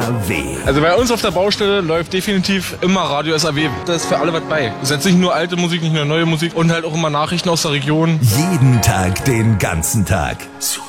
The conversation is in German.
SAW. Also bei uns auf der Baustelle läuft definitiv immer Radio SAW. Da ist für alle was bei. Es ist jetzt nicht nur alte Musik, nicht nur neue Musik und halt auch immer Nachrichten aus der Region. Jeden Tag, den ganzen Tag.